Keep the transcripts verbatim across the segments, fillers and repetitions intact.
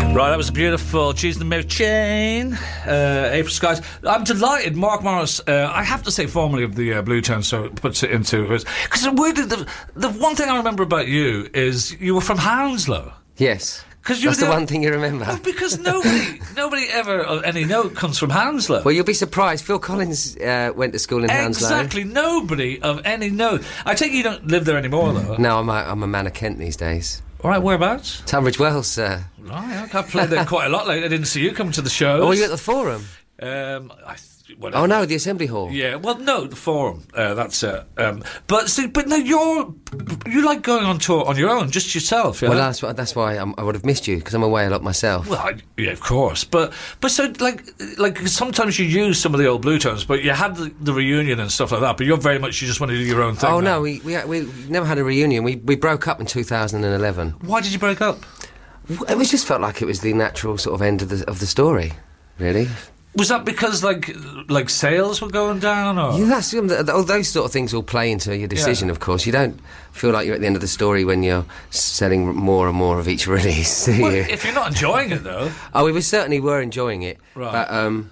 Right, that was a beautiful Cheese and the Milk Chain, uh, April Skies. I'm delighted Mark Morris, uh, I have to say formerly of the uh, Blue Town, so it puts it into it. Because the, the one thing I remember about you is you were from Hounslow. Yes. That's the, the one thing you remember. Well, because nobody nobody ever of any note comes from Hounslow. Well, you'll be surprised. Phil Collins uh, went to school in Hounslow. Exactly. Nobody of any note. I take it you don't live there anymore, though. No, I'm a, I'm a man of Kent these days. All right, whereabouts? Tunbridge Wells, sir. Right, I've played there quite a lot lately. I didn't see you come to the shows. Oh, were you at the Forum? Um, I... Whatever. Oh no, the Assembly Hall. Yeah, well, no, the Forum. Uh, that's it. Um, but see, but no, you're you like going on tour on your own, just yourself. Yeah? Well, that's why that's why I'm, I would have missed you because I'm away a lot myself. Well, I, yeah, of course. But but so like like sometimes you use some of the old Blue Tones, but you had the, the reunion and stuff like that. But you're very much you just want to do your own thing. Oh now. no, we, we we never had a reunion. We we broke up in two thousand eleven. Why did you break up? It was just felt like it was the natural sort of end of the of the story, really. Was that because, like, like sales were going down, or...? Yeah, that's, all those sort of things all play into your decision, yeah. Of course. You don't feel like you're at the end of the story when you're selling more and more of each release, do well, you? If you're not enjoying it, though... Oh, we certainly were enjoying it. Right. But um,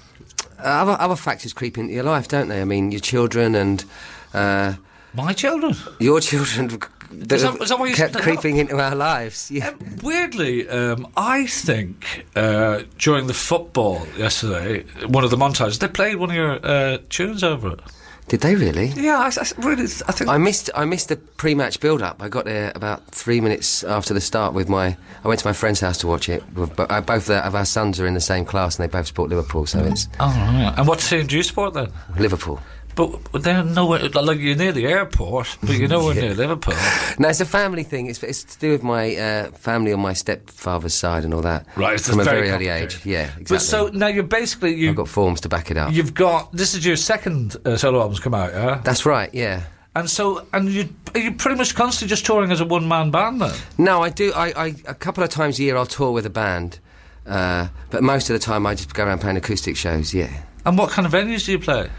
other, other factors creep into your life, don't they? I mean, your children and... Uh, My children? Your children... That is that, is that what you kept said? creeping into our lives. Yeah. Um, weirdly, um, I think uh, during the football yesterday, one of the montages, they played one of your uh, tunes over it. Did they really? Yeah, I, I really. I think I missed. I missed the pre-match build-up. I got there about three minutes after the start with my. I went to my friend's house to watch it. With, uh, both of our sons are in the same class, and they both support Liverpool. So it's. Oh, right. And what team do you support then? Liverpool. But they're nowhere, like you're near the airport, but you're nowhere yeah. near Liverpool. No, it's a family thing. It's, it's to do with my uh, family on my stepfather's side and all that. Right, it's from a very, very early age. Yeah, exactly. But so now you're basically you. I've got forms to back it up. You've got this is your second uh, solo album's come out, yeah. That's right. Yeah. And so, and you are you pretty much constantly just touring as a one man band then? No, I do. I, I a couple of times a year I'll tour with a band, uh, but most of the time I just go around playing acoustic shows. Yeah. And what kind of venues do you play?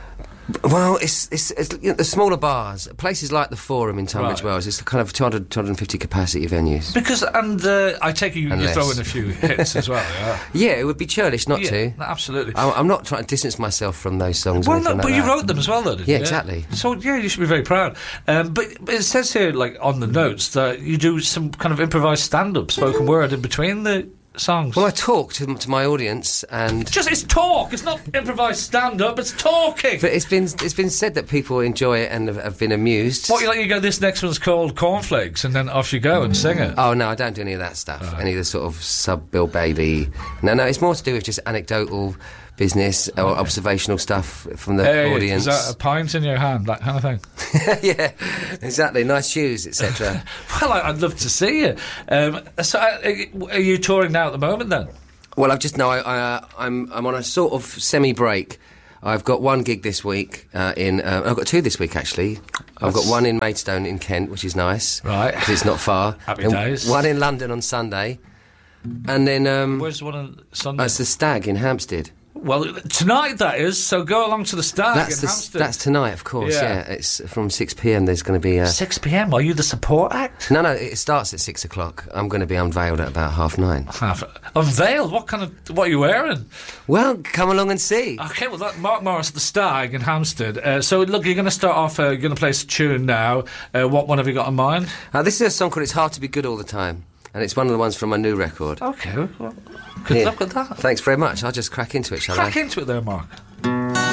Well, it's it's, it's you know, the smaller bars, places like the Forum in Tunbridge right. Wells. It's the kind of two hundred, two hundred fifty capacity venues. Because, and uh, I take it you, you throw in a few hits as well, yeah? Yeah, it would be churlish not yeah, to. Absolutely. I, I'm not trying to distance myself from those songs. Well, or no, like but that. you wrote them as well, though, didn't yeah, you? exactly. So, yeah, you should be very proud. Um, but, but it says here, like, on the notes, that you do some kind of improvised stand-up, spoken word in between the songs. Well, I talk to, to my audience, and just it's talk. It's not improvised stand-up. It's talking. But it's been it's been said that people enjoy it and have, have been amused. What you like? You go. This next one's called Cornflakes, and then off you go and sing it. Oh no, I don't do any of that stuff. Oh. Any of the sort of sub Bill Bailey. No, no, it's more to do with just anecdotal business or okay. observational stuff from the hey, audience. Is that a pint in your hand, that kind of thing? Yeah, exactly. Nice shoes, et cetera. Well, I, I'd love to see you. Um, so, uh, are you touring now at the moment then? Well, I've just no. I, I, I'm I'm on a sort of semi-break. I've got one gig this week uh, in. Uh, I've got two this week actually. I've That's... got one in Maidstone in Kent, which is nice. Right, because it's not far. Happy and days. One in London on Sunday, and then um, where's the one on Sunday? Uh, it's the Stag in Hampstead. Well, tonight that is, so go along to the Stag that's in the, Hampstead. That's tonight, of course, yeah. yeah. It's from six p m, there's going to be a... six p m, are you the support act? No, no, it starts at six o'clock. I'm going to be unveiled at about half nine. Half, unveiled? What kind of... what are you wearing? Well, come along and see. OK, well, that Mark Morris, the Stag in Hampstead. Uh, so, look, you're going to start off, uh, you're going to play a tune now. Uh, what one have you got in mind? Uh, this is a song called It's Hard to Be Good All the Time, and it's one of the ones from my new record. OK, well, good yeah. luck with that. Thanks very much. I'll just crack into it, shall crack I? Crack into it there, Mark.